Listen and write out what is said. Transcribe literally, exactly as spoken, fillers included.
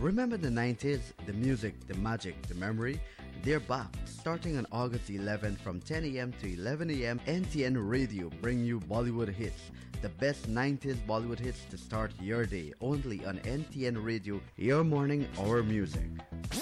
Remember the nineties? The music, the magic, the memory? They're back. Starting on August eleventh from ten a.m. to eleven a.m. N T N Radio bring you Bollywood hits. The best nineties Bollywood hits to start your day. Only on N T N Radio, your morning, our music.